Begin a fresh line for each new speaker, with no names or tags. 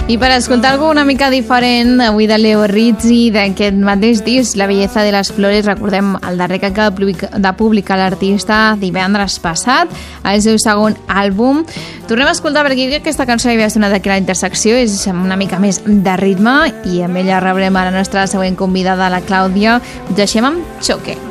I per escoltar algú una mica diferent, avui de Leo Rizzi, d'aquest mateix disc, La belleza de les flores, recordem el darrer que acaba de publicar l'artista divendres passat, el seu segon àlbum. Tornem a escoltar per aquí aquesta cançó que havia sonat aquí a la Intersecció, és una mica més de ritme, i amb ella rebrem a la nostra següent convidada, la Clàudia. Us deixem amb Choque.